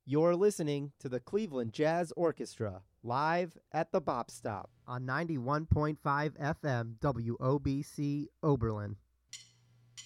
You're listening to the Cleveland Jazz Orchestra, live at the Bop Stop on 91.5 FM WOBC Oberlin.